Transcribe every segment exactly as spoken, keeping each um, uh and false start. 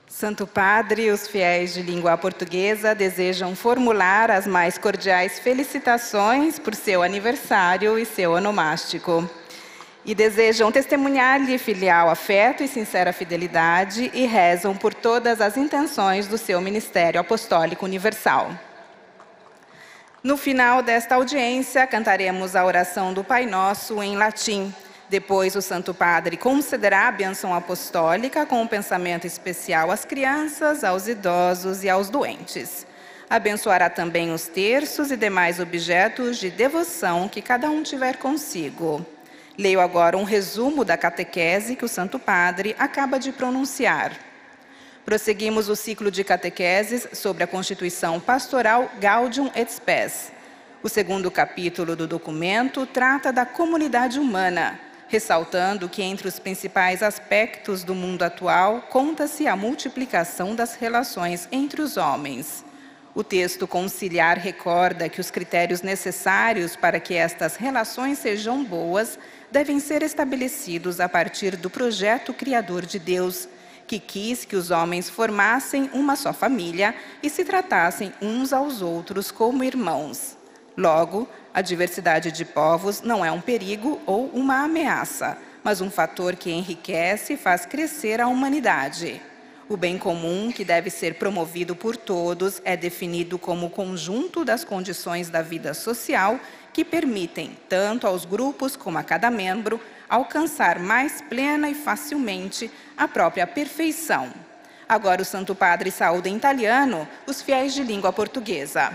Santo Padre, os fiéis de língua portuguesa desejam formular as mais cordiais felicitações por seu aniversário e seu onomástico. E desejam testemunhar-lhe filial afeto e sincera fidelidade e rezam por todas as intenções do seu ministério apostólico universal. No final desta audiência, cantaremos a oração do Pai Nosso em latim. Depois, o Santo Padre concederá a bênção apostólica com um pensamento especial às crianças, aos idosos e aos doentes. Abençoará também os terços e demais objetos de devoção que cada um tiver consigo. Leio agora um resumo da catequese que o Santo Padre acaba de pronunciar. Prosseguimos o ciclo de catequeses sobre a Constituição Pastoral Gaudium et Spes. O segundo capítulo do documento trata da comunidade humana, ressaltando que entre os principais aspectos do mundo atual conta-se a multiplicação das relações entre os homens. O texto conciliar recorda que os critérios necessários para que estas relações sejam boas devem ser estabelecidos a partir do projeto criador de Deus, que quis que os homens formassem uma só família e se tratassem uns aos outros como irmãos. Logo, a diversidade de povos não é um perigo ou uma ameaça, mas um fator que enriquece e faz crescer a humanidade. O bem comum, que deve ser promovido por todos, é definido como o conjunto das condições da vida social que permitem, tanto aos grupos como a cada membro, alcançar mais plena e facilmente a própria perfeição. Agora o Santo Padre saúda em italiano os fiéis de língua portuguesa.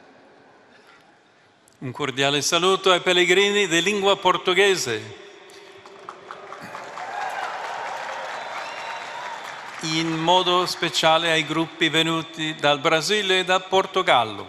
Un cordiale saluto ai pellegrini di lingua portoghese. In modo speciale ai gruppi venuti dal Brasile e dal Portogallo.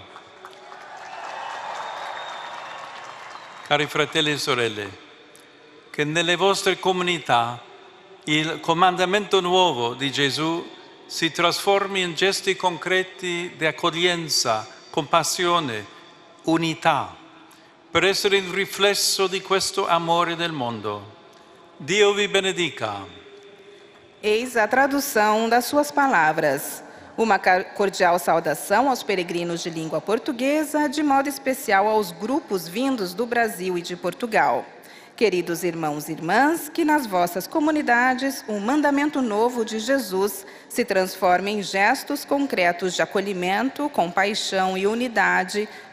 Cari fratelli e sorelle, che nelle vostre comunità il comandamento nuovo di Gesù si trasformi in gesti concreti di accoglienza, compassione, unità, per essere il riflesso di questo amore del mondo. Dio vi benedica. Eis a tradução das suas palavras. Uma cordial saudação aos peregrinos de língua portuguesa, de modo especial aos grupos vindos do Brasil e de Portugal. Queridos irmãos e irmãs, que nas vossas comunidades o mandamento novo de Jesus se transforme em gestos concretos de acolhimento, compaixão e unidade